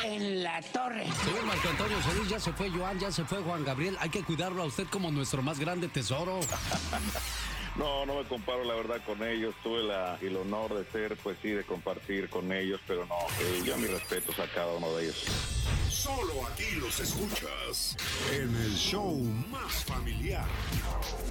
en la torre. Señor Marco Antonio Solís, ya se fue Joan, ya se fue Juan Gabriel. Hay que cuidarlo a usted como nuestro más grande tesoro. No me comparo la verdad con ellos. Tuve el honor de ser, pues sí, de compartir con ellos, pero no, yo mis respetos a cada uno de ellos. Solo aquí los escuchas en el show más familiar.